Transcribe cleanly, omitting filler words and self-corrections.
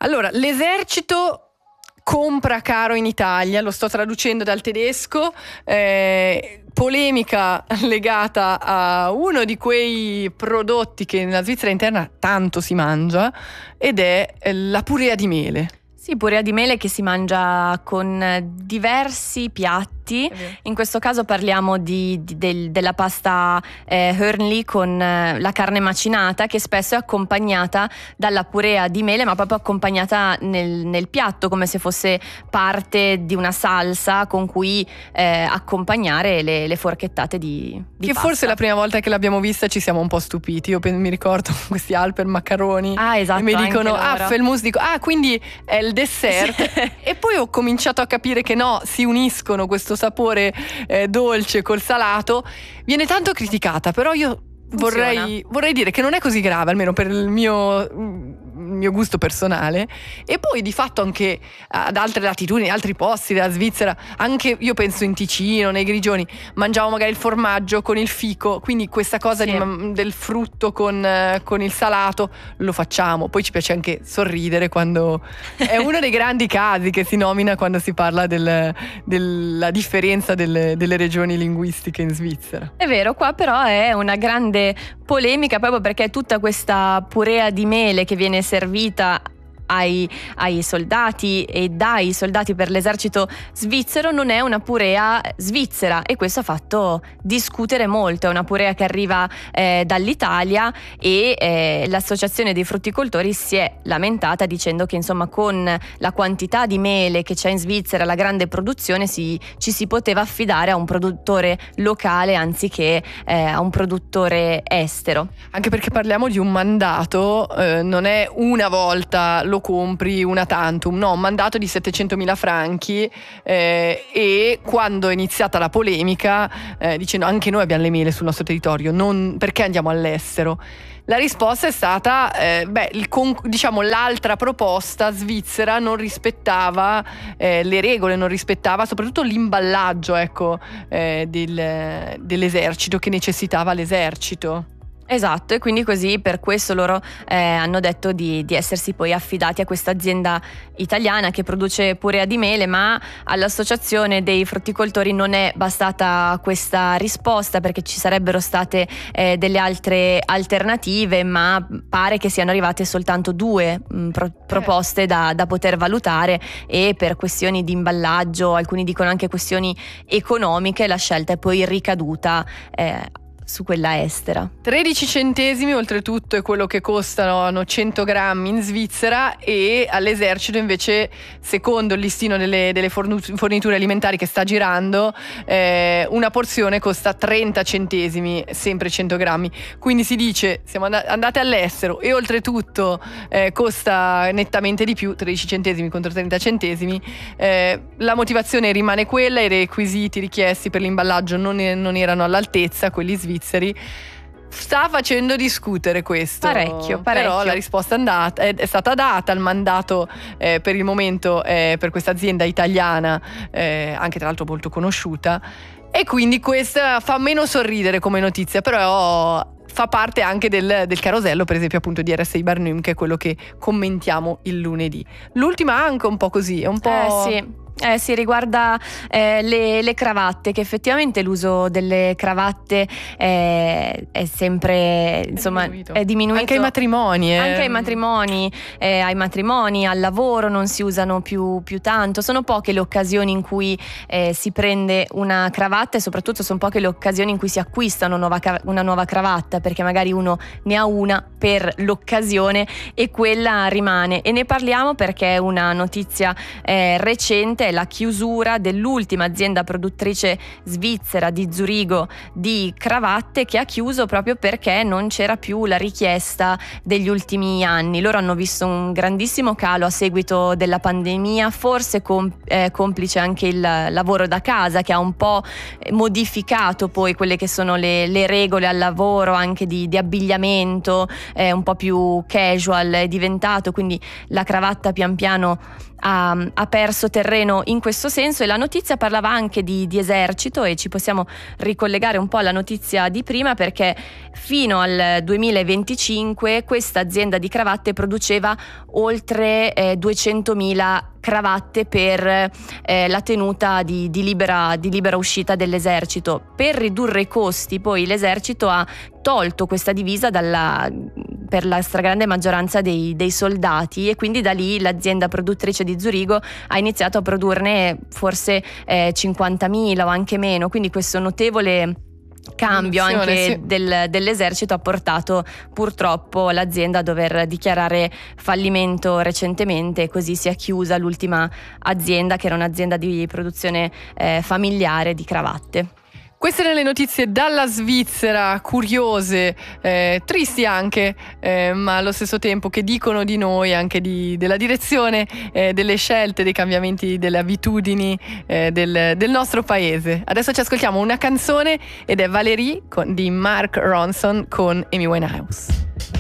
Allora, l'esercito compra caro in Italia, lo sto traducendo dal tedesco, polemica legata a uno di quei prodotti che nella Svizzera interna tanto si mangia, ed è la purea di mele. Sì, purea di mele che si mangia con diversi piatti. In questo caso parliamo della pasta Hörnli con la carne macinata, che spesso è accompagnata dalla purea di mele, ma proprio accompagnata nel piatto, come se fosse parte di una salsa con cui accompagnare le forchettate di che pasta. Forse la prima volta che l'abbiamo vista ci siamo un po' stupiti. Io mi ricordo questi Alper maccaroni, esatto, e mi dicono Felmus, dico quindi è il dessert. E poi ho cominciato a capire che no, si uniscono questo sapore dolce col salato. Viene tanto criticata, però io vorrei dire che non è così grave, almeno per il mio gusto personale. E poi di fatto anche ad altre latitudini, altri posti della Svizzera, anche io penso in Ticino, nei Grigioni, mangiamo magari il formaggio con il fico, quindi questa cosa del frutto con il salato lo facciamo. Poi ci piace anche sorridere quando è uno dei grandi casi che si nomina quando si parla della differenza delle regioni linguistiche in Svizzera. È vero, qua però è una grande polemica, proprio perché tutta questa purea di mele che viene servita ai soldati e dai soldati per l'esercito svizzero non è una purea svizzera, e questo ha fatto discutere molto. È una purea che arriva dall'Italia, e l'associazione dei frutticoltori si è lamentata dicendo che insomma con la quantità di mele che c'è in Svizzera, la grande produzione, ci si poteva affidare a un produttore locale anziché a un produttore estero. Anche perché parliamo di un mandato, non è una volta lo compri una tantum, no, un mandato di 700.000 franchi, e quando è iniziata la polemica dicendo anche noi abbiamo le mele sul nostro territorio, perché andiamo all'estero? La risposta è stata l'altra proposta svizzera non rispettava le regole, non rispettava soprattutto l'imballaggio dell'esercito, che necessitava l'esercito. Esatto, e quindi così per questo loro hanno detto di essersi poi affidati a questa azienda italiana che produce purea di mele, ma all'associazione dei frutticoltori non è bastata questa risposta, perché ci sarebbero state delle altre alternative, ma pare che siano arrivate soltanto due proposte da poter valutare, e per questioni di imballaggio, alcuni dicono anche questioni economiche, la scelta è poi ricaduta su quella estera. 13 centesimi oltretutto è quello che costano 100 grammi in Svizzera, e all'esercito invece, secondo il listino delle forniture alimentari che sta girando, una porzione costa 30 centesimi, sempre 100 grammi. Quindi si dice siamo andate all'estero e oltretutto costa nettamente di più, 13 centesimi contro 30 centesimi. La motivazione rimane quella, i requisiti richiesti per l'imballaggio non erano all'altezza, quelli svizzeri. Sta facendo discutere questo parecchio. Però la risposta è stata data. Il mandato per il momento per questa azienda italiana, anche tra l'altro molto conosciuta, e quindi questa fa meno sorridere come notizia, però fa parte anche del carosello, per esempio appunto di RSI Barnum, che è quello che commentiamo il lunedì. L'ultima anche un po' così, è un po'... Sì, riguarda le cravatte, che effettivamente l'uso delle cravatte è sempre, insomma, è diminuito. Anche ai matrimoni. Anche ai matrimoni, al lavoro non si usano più tanto. Sono poche le occasioni in cui si prende una cravatta, e soprattutto sono poche le occasioni in cui si acquista una nuova cravatta, perché magari uno ne ha una per l'occasione e quella rimane. E ne parliamo perché è una notizia recente, è la chiusura dell'ultima azienda produttrice svizzera di Zurigo di cravatte, che ha chiuso proprio perché non c'era più la richiesta degli ultimi anni. Loro hanno visto un grandissimo calo a seguito della pandemia, forse complice anche il lavoro da casa, che ha un po' modificato poi quelle che sono le regole al lavoro, anche di abbigliamento, un po' più casual è diventato, quindi la cravatta pian piano ha perso terreno vanno in questo senso, e la notizia parlava anche di esercito, e ci possiamo ricollegare un po' alla notizia di prima, perché fino al 2025 questa azienda di cravatte produceva oltre 200.000 cravatte per la tenuta di libera uscita dell'esercito. Per ridurre i costi poi l'esercito ha tolto questa divisa per la stragrande maggioranza dei soldati, e quindi da lì l'azienda produttrice di Zurigo ha iniziato a produrne forse 50.000 o anche meno, quindi questo notevole cambio anche dell'esercito ha portato purtroppo l'azienda a dover dichiarare fallimento recentemente, e così si è chiusa l'ultima azienda, che era un'azienda di produzione familiare di cravatte. Queste erano le notizie dalla Svizzera, curiose, tristi anche, ma allo stesso tempo che dicono di noi, anche della direzione, delle scelte, dei cambiamenti, delle abitudini del nostro paese. Adesso ci ascoltiamo una canzone ed è Valérie di Mark Ronson con Amy Winehouse.